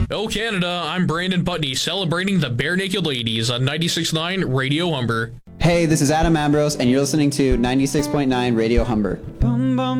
Oh, Canada, I'm Brandon Putney, celebrating the Bare Naked Ladies on 96.9 Radio Humber. Hey, this is Adam Ambrose, and you're listening to 96.9 Radio Humber.